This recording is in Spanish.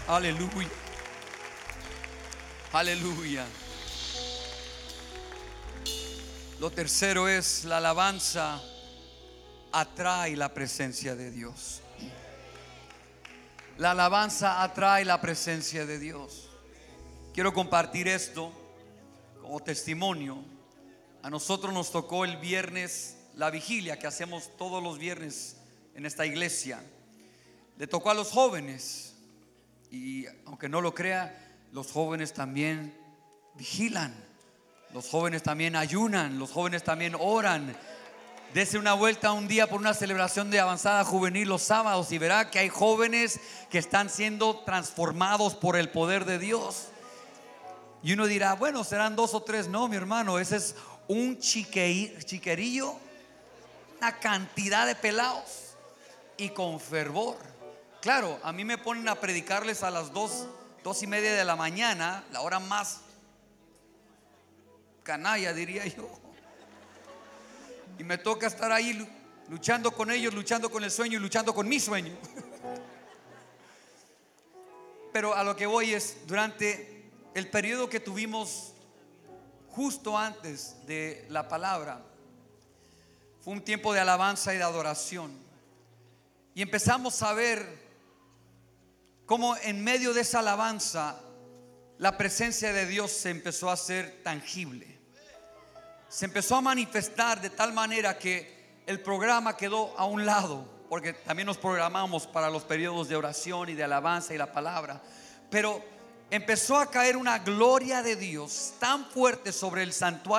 Aleluya. Aleluya. Lo tercero es: la alabanza atrae la presencia de Dios. La alabanza atrae la presencia de Dios. Quiero compartir esto como testimonio. A nosotros nos tocó el viernes la vigilia que hacemos todos los viernes en esta iglesia. Le tocó a los jóvenes, y aunque no lo crea, los jóvenes también vigilan, los jóvenes también ayunan, los jóvenes también oran. Dese una vuelta un día por una celebración de avanzada juvenil los sábados y verá que hay jóvenes que están siendo transformados por el poder de Dios. Y uno dirá, bueno, serán 2 o 3. No, mi hermano, ese es un chiquerillo, una cantidad de pelados y con fervor. Claro, a mí me ponen a predicarles a las 2:30 de la mañana, la hora más canalla, diría yo. Y me toca estar ahí luchando con ellos, luchando con el sueño y luchando con mi sueño. Pero a lo que voy es, durante el periodo que tuvimos justo antes de la palabra, fue un tiempo de alabanza y de adoración. Y empezamos a ver cómo en medio de esa alabanza la presencia de Dios se empezó a hacer tangible. Se empezó a manifestar de tal manera que el programa quedó a un lado, porque también nos programamos para los periodos de oración y de alabanza y la palabra. Pero empezó a caer una gloria de Dios tan fuerte sobre el santuario